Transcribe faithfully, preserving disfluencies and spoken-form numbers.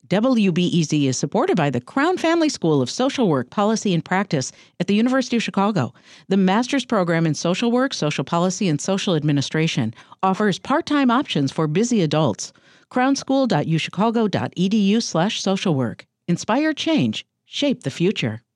W B E Z is supported by the Crown Family School of Social Work, Policy, and Practice at the University of Chicago. The master's program in social work, social policy, and social administration offers part-time options for busy adults. crownschool dot u chicago dot e d u slash social work. Inspire change. Shape the future.